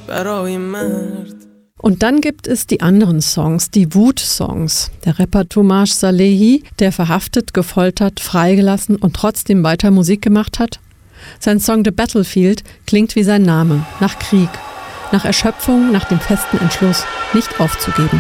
برای مرد. Und dann gibt es die anderen Songs, die Wut-Songs. Der Rapper Tomasz Salehi, der verhaftet, gefoltert, freigelassen und trotzdem weiter Musik gemacht hat. Sein Song The Battlefield klingt wie sein Name, nach Krieg, nach Erschöpfung, nach dem festen Entschluss, nicht aufzugeben.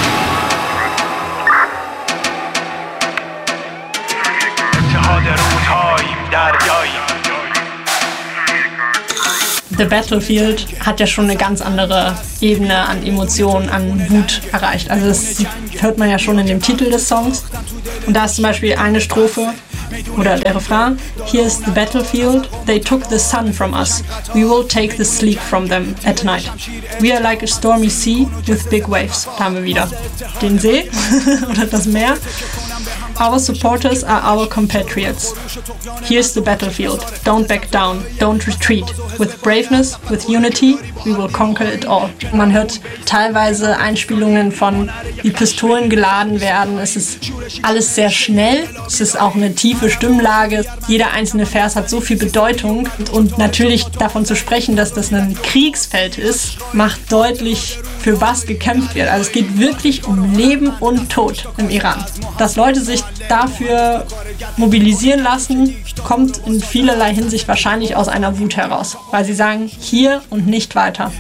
The Battlefield hat ja schon eine ganz andere Ebene an Emotionen, an Wut erreicht. Also das hört man ja schon in dem Titel des Songs. Und da ist zum Beispiel eine Strophe oder der Refrain: Here's the battlefield, they took the sun from us. We will take the sleep from them at night. We are like a stormy sea with big waves. Da haben wir wieder den See oder das Meer. Our supporters are our compatriots. Here's the battlefield. Don't back down. Don't retreat. With braveness, with unity, we will conquer it all. Man hört teilweise Einspielungen von, wie Pistolen geladen werden. Es ist alles sehr schnell. Es ist auch eine tiefe Stimmlage. Jeder einzelne Vers hat so viel Bedeutung. Und natürlich davon zu sprechen, dass das ein Kriegsfeld ist, macht deutlich, für was gekämpft wird. Also es geht wirklich um Leben und Tod im Iran. Dass Leute sich dafür mobilisieren lassen, kommt in vielerlei Hinsicht wahrscheinlich aus einer Wut heraus, weil sie sagen, hier und nicht weiter.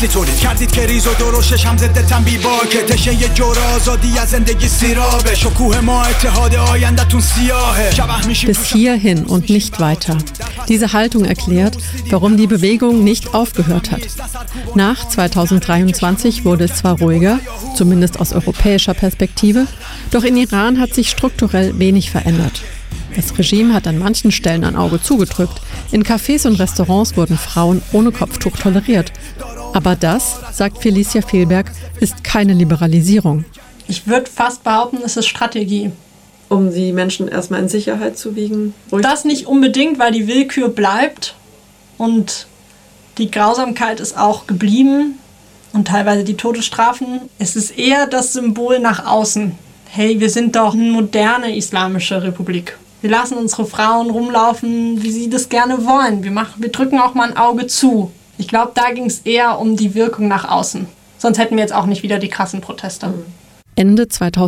Bis hierhin und nicht weiter. Diese Haltung erklärt, warum die Bewegung nicht aufgehört hat. Nach 2023 wurde es zwar ruhiger, zumindest aus europäischer Perspektive, doch in Iran hat sich strukturell wenig verändert. Das Regime hat an manchen Stellen ein Auge zugedrückt. In Cafés und Restaurants wurden Frauen ohne Kopftuch toleriert. Aber das, sagt Felicia Fehlberg, ist keine Liberalisierung. Ich würde fast behaupten, es ist Strategie. Um die Menschen erstmal in Sicherheit zu wiegen? Das nicht unbedingt, weil die Willkür bleibt und die Grausamkeit ist auch geblieben und teilweise die Todesstrafen. Es ist eher das Symbol nach außen. Hey, wir sind doch eine moderne islamische Republik. Wir lassen unsere Frauen rumlaufen, wie sie das gerne wollen. Wir drücken auch mal ein Auge zu. Ich glaube, da ging es eher um die Wirkung nach außen. Sonst hätten wir jetzt auch nicht wieder die krassen Proteste. Ende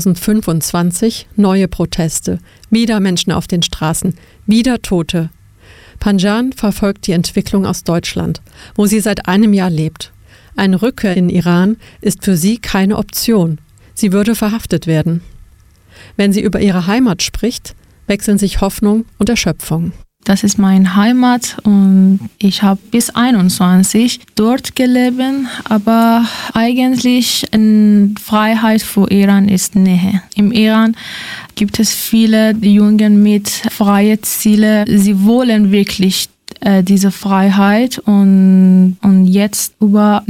2025 neue Proteste. Wieder Menschen auf den Straßen. Wieder Tote. Panjan verfolgt die Entwicklung aus Deutschland, wo sie seit einem Jahr lebt. Eine Rückkehr in Iran ist für sie keine Option. Sie würde verhaftet werden. Wenn sie über ihre Heimat spricht, wechseln sich Hoffnung und Erschöpfung. Das ist meine Heimat und ich habe bis 21 dort gelebt, aber eigentlich eine Freiheit für Iran ist Nähe. Im Iran gibt es viele Jungen mit freien Zielen. Sie wollen wirklich diese Freiheit und jetzt über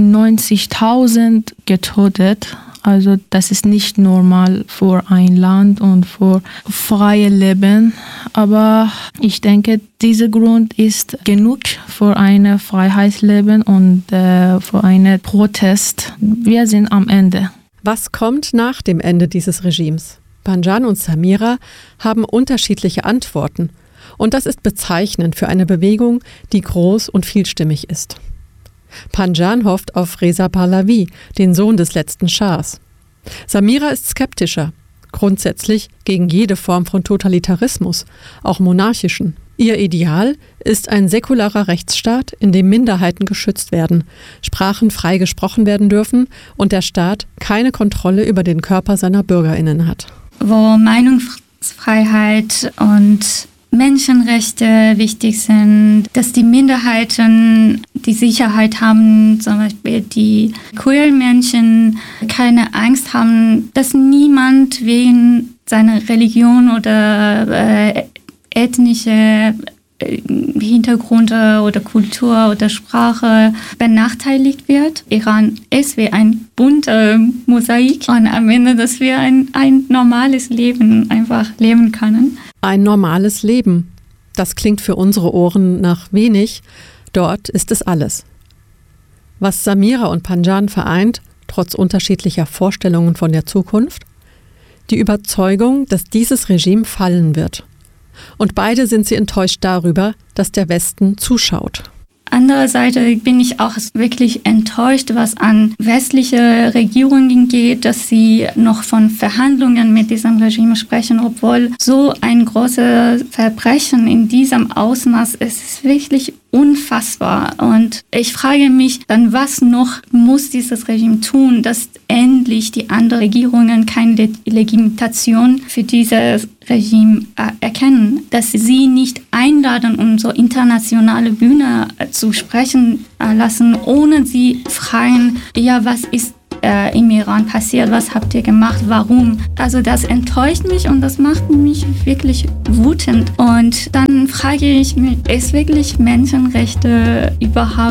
90.000 getötet. Also das ist nicht normal für ein Land und für freie Leben. Aber ich denke, dieser Grund ist genug für ein Freiheitsleben und für einen Protest. Wir sind am Ende. Was kommt nach dem Ende dieses Regimes? Panjan und Samira haben unterschiedliche Antworten. Und das ist bezeichnend für eine Bewegung, die groß und vielstimmig ist. Panjan hofft auf Reza Pahlavi, den Sohn des letzten Schahs. Samira ist skeptischer, grundsätzlich gegen jede Form von Totalitarismus, auch monarchischen. Ihr Ideal ist ein säkularer Rechtsstaat, in dem Minderheiten geschützt werden, Sprachen frei gesprochen werden dürfen und der Staat keine Kontrolle über den Körper seiner BürgerInnen hat. Wo Meinungsfreiheit und Menschenrechte wichtig sind, dass die Minderheiten die Sicherheit haben, zum Beispiel die queeren Menschen keine Angst haben, dass niemand wegen seiner Religion oder ethnische Hintergründe oder Kultur oder Sprache benachteiligt wird. Iran ist wie ein bunter Mosaik und am Ende, dass wir ein normales Leben einfach leben können. Ein normales Leben. Das klingt für unsere Ohren nach wenig. Dort ist es alles. Was Samira und Panjan vereint, trotz unterschiedlicher Vorstellungen von der Zukunft? Die Überzeugung, dass dieses Regime fallen wird. Und beide sind sie enttäuscht darüber, dass der Westen zuschaut. andererseits bin ich auch wirklich enttäuscht, was an westliche Regierungen geht, dass sie noch von Verhandlungen mit diesem Regime sprechen, obwohl so ein großes Verbrechen in diesem Ausmaß ist wirklich unfassbar. Und ich frage mich dann, was noch muss dieses Regime tun, dass endlich die anderen Regierungen keine Legitimation für dieses Regime erkennen, dass sie nicht einladen, um so internationale Bühne zu sprechen lassen, ohne sie fragen, ja, was ist im Iran passiert, was habt ihr gemacht, warum? Also das enttäuscht mich und das macht mich wirklich wütend. Und dann frage ich mich, ist wirklich Menschenrechte überhaupt